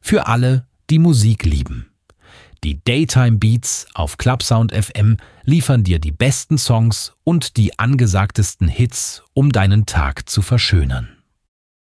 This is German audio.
Für alle, die Musik lieben. Die Daytime Beats auf Clubsound FM liefern dir die besten Songs und die angesagtesten Hits, um deinen Tag zu verschönern.